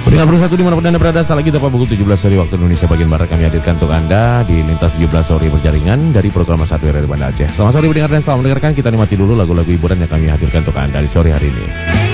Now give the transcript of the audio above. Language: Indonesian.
Pendengar bersatu dimanapun Anda berada, saat lagi tepat pukul 17 sore waktu Indonesia bagian Barat kami hadirkan untuk Anda di Lintas 17 sore berjaringan dari program Mas Hardware dari Banda Aceh. Selamat sore pendengar dan selamat mendengarkan. Kita nikmati dulu lagu-lagu hiburan yang kami hadirkan untuk Anda di sore hari ini.